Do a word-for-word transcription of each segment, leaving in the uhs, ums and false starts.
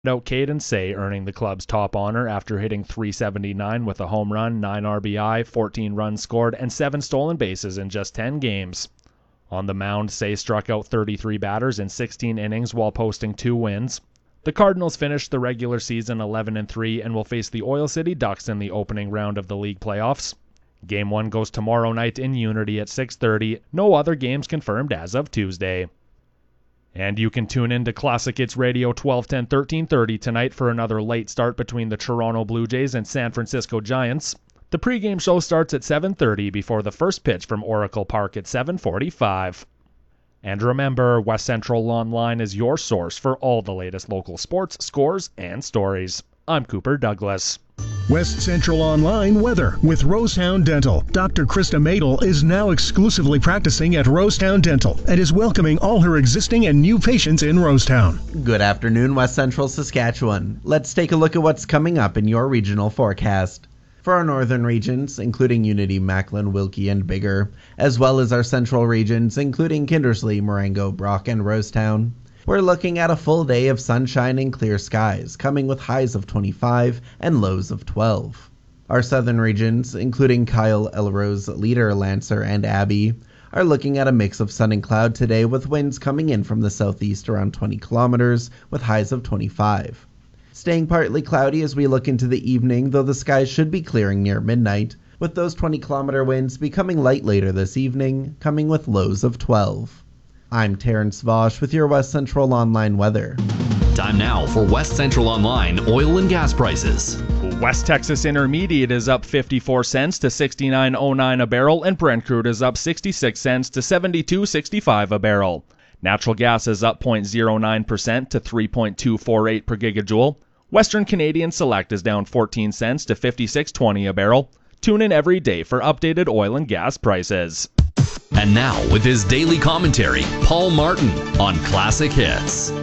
Out Caden Say earning the club's top honor after hitting three seventy-nine with a home run, nine R B I, fourteen runs scored, and seven stolen bases in just ten games. On the mound, Say struck out thirty-three batters in sixteen innings while posting two wins. The Cardinals finished the regular season eleven and three and will face the Oil City Ducks in the opening round of the league playoffs. Game one goes tomorrow night in Unity at six thirty. No other games confirmed as of Tuesday. And you can tune in to Classic Hits Radio twelve ten, thirteen thirty tonight for another late start between the Toronto Blue Jays and San Francisco Giants. The pregame show starts at seven thirty before the first pitch from Oracle Park at seven forty-five. And remember, West Central Online is your source for all the latest local sports, scores, and stories. I'm Cooper Douglas. West Central Online weather with Rosetown Dental. Doctor Krista Madel is now exclusively practicing at Rosetown Dental and is welcoming all her existing and new patients in Rosetown. Good afternoon, West Central Saskatchewan. Let's take a look at what's coming up in your regional forecast. For our northern regions, including Unity, Macklin, Wilkie, and Biggar, as well as our central regions, including Kindersley, Marengo, Brock, and Rosetown, we're looking at a full day of sunshine and clear skies, coming with highs of twenty-five and lows of twelve. Our southern regions, including Kyle, Elrose, Leader, Lancer, and Abbey, are looking at a mix of sun and cloud today with winds coming in from the southeast around twenty kilometers with highs of twenty-five. Staying partly cloudy as we look into the evening, though the skies should be clearing near midnight, with those twenty kilometer winds becoming light later this evening, coming with lows of twelve. I'm Terrence Vosch with your West Central Online weather. Time now for West Central Online oil and gas prices. West Texas Intermediate is up fifty-four cents to sixty-nine oh nine a barrel, and Brent crude is up sixty-six cents to seventy-two sixty-five a barrel. Natural gas is up zero point zero nine percent to three point two four eight per gigajoule. Western Canadian Select is down fourteen cents to fifty-six twenty a barrel. Tune in every day for updated oil and gas prices. And now, with his daily commentary, Paul Martin on Classic Hits.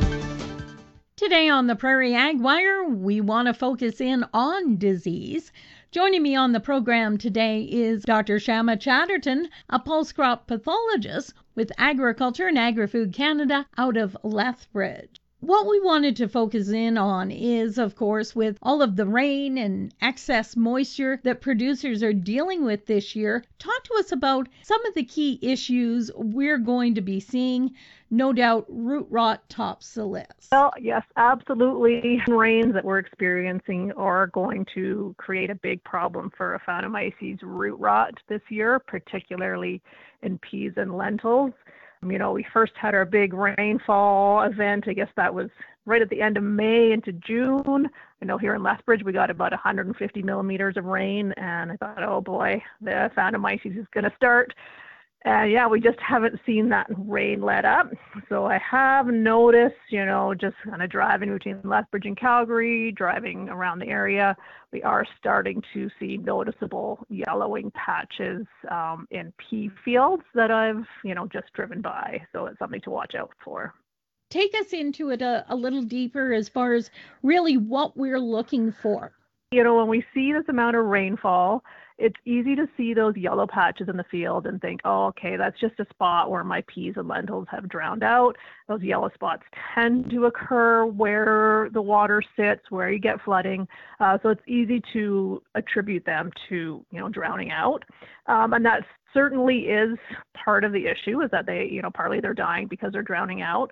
Today on the Prairie Ag Wire, we want to focus in on disease. Joining me on the program today is Doctor Shama Chatterton, a pulse crop pathologist with Agriculture and Agri-Food Canada out of Lethbridge. What we wanted to focus in on is, of course, with all of the rain and excess moisture that producers are dealing with this year, talk to us about some of the key issues we're going to be seeing. No doubt root rot tops the list. Well, yes, absolutely. Rains that we're experiencing are going to create a big problem for Aphanomyces root rot this year, particularly in peas and lentils. You know, we first had our big rainfall event. I guess that was right at the end of May into June. I know here in Lethbridge we got about one hundred fifty millimeters of rain, and I thought, oh boy, the Aphanomyces is going to start. And yeah, we just haven't seen that rain let up. So I have noticed, you know, just kind of driving between Lethbridge and Calgary, driving around the area, we are starting to see noticeable yellowing patches um, in pea fields that I've, you know, just driven by. So it's something to watch out for. Take us into it a, a little deeper as far as really what we're looking for. You know, when we see this amount of rainfall, it's easy to see those yellow patches in the field and think, oh, okay, that's just a spot where my peas and lentils have drowned out. Those yellow spots tend to occur where the water sits, where you get flooding. Uh, so it's easy to attribute them to, you know, drowning out. Um, and that certainly is part of the issue, is that they, you know, partly they're dying because they're drowning out.